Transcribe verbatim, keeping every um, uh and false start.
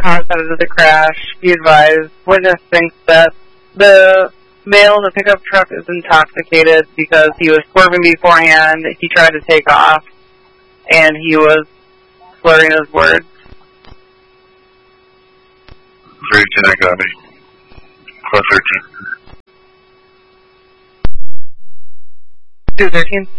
cause of the crash. Be advised, witness thinks that the male in the pickup truck is intoxicated because he was swerving beforehand, he tried to take off, and he was slurring his words. three ten, I got me. Plus thirteen. two thirteen.